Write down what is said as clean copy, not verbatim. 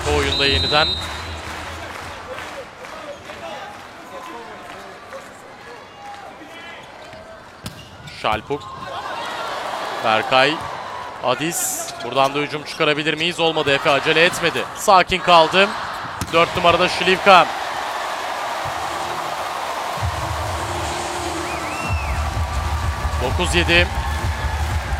Efe oyunda yeniden. Şalpuk. Berkay. Adis. Buradan da hücum çıkarabilir miyiz? Olmadı. Efe acele etmedi. Sakin kaldım. 4 numarada Şlivka. ...9-7.